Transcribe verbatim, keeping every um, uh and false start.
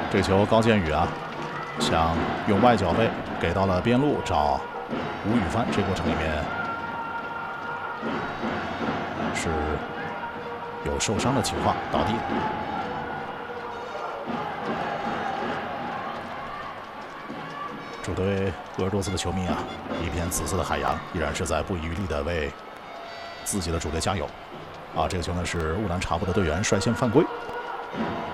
这球高建宇啊，想用外脚背给到了边路找吴宇帆，这过程里面是有受伤的情况，倒地了。主队鄂尔多斯的球迷啊，一片紫色的海洋，依然是在不遗余力的为自己的主队加油。啊，这个球呢是乌兰察布的队员率先犯规。